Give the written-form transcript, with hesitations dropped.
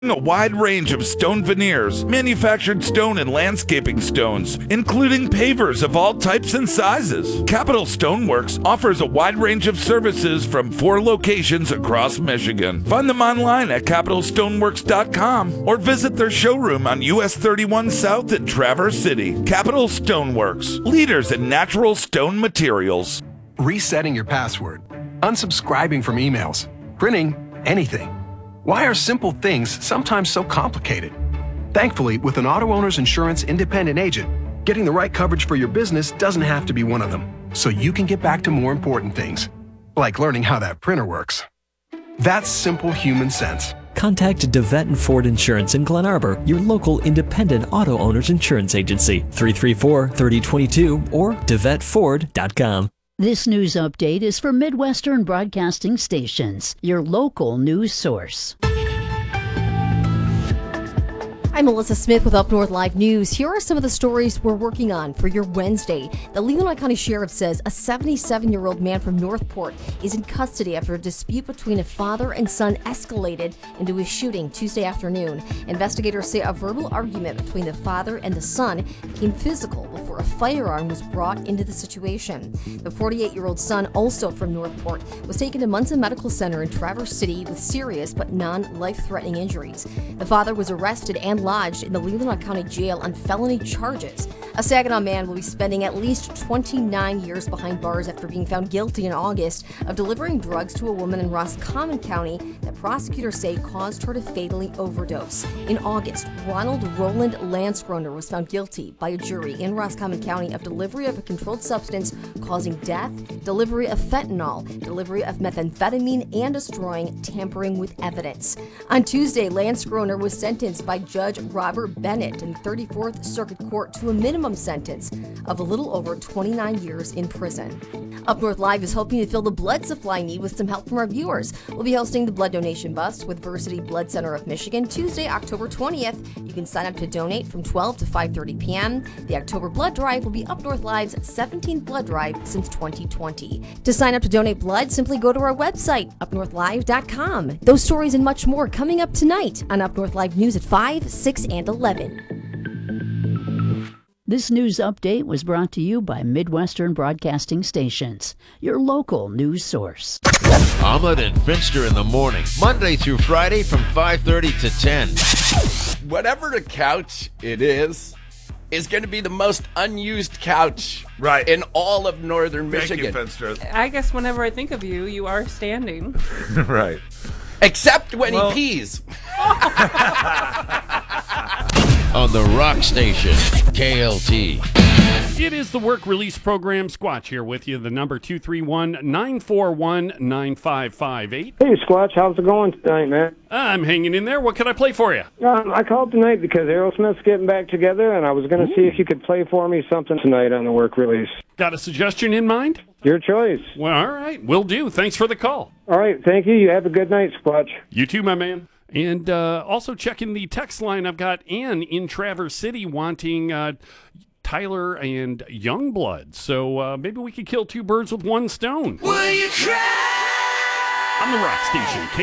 A wide range of stone veneers, manufactured stone and landscaping stones, including pavers of all types and sizes. Capital Stoneworks offers a wide range of services from 4 locations across Michigan. Find them online at capitalstoneworks.com or visit their showroom on US 31 South in Traverse City. Capital Stoneworks, leaders in natural stone materials. Resetting your password, unsubscribing from emails, printing anything. Why are simple things sometimes so complicated? Thankfully, with an Auto Owners Insurance independent agent, getting the right coverage for your business doesn't have to be one of them, so you can get back to more important things, like learning how that printer works. That's simple human sense. Contact DeVette & Ford Insurance in Glen Arbor, your local independent auto owners insurance agency, 334-3022 or DeVetteFord.com. This news update is for Midwestern Broadcasting Stations, your local news source. I'm Melissa Smith with Up North Live News. Here are some of the stories we're working on for your Wednesday. The Leelanau County Sheriff says a 77-year-old man from Northport is in custody after a dispute between a father and son escalated into a shooting Tuesday afternoon. Investigators say a verbal argument between the father and the son became physical before a firearm was brought into the situation. The 48-year-old son, also from Northport, was taken to Munson Medical Center in Traverse City with serious but non-life-threatening injuries. The father was arrested and lodged in the Leelanau County Jail on felony charges. A Saginaw man will be spending at least 29 years behind bars after being found guilty in August of delivering drugs to a woman in Roscommon County that prosecutors say caused her to fatally overdose. In August, Ronald Roland Landsgroner was found guilty by a jury in Roscommon County of delivery of a controlled substance causing death, delivery of fentanyl, delivery of methamphetamine, and destroying tampering with evidence. On Tuesday, Landsgroner was sentenced by Judge Robert Bennett in 34th Circuit Court to a minimum sentence of a little over 29 years in prison. Up North Live is hoping to fill the blood supply need with some help from our viewers. We'll be hosting the blood donation bus with Versity Blood Center of Michigan Tuesday, October 20th. You can sign up to donate from 12 to 5:30 p.m. The October blood drive will be Up North Live's 17th blood drive since 2020. To sign up to donate blood, simply go to our website, upnorthlive.com. Those stories and much more coming up tonight on Up North Live News at 5, 6, and 11. This news update was brought to you by Midwestern Broadcasting Stations, your local news source. Omelet and Finster in the morning, Monday through Friday from 5:30 to 10. Whatever the couch it is going to be the most unused couch in all of northern Michigan. Thank you, Finster. I guess whenever I think of you, you are standing. Right. Except when he pees. On the Rock Station, KLT. It is the work release program. Squatch here with you. The number 231-941-9558. Hey, Squatch, how's it going tonight, man? I'm hanging in there. What can I play for you? I called tonight because Aerosmith's getting back together, and I was going to see if you could play for me something tonight on the work release. Got a suggestion in mind? Your choice. Well, all right. Will do. Thanks for the call. All right. Thank you. You have a good night, Squatch. You too, my man. And also checking the text line, I've got Ann in Traverse City wanting Tyler and Youngblood. So maybe we could kill two birds with one stone. Will you cry? On the Rock Station,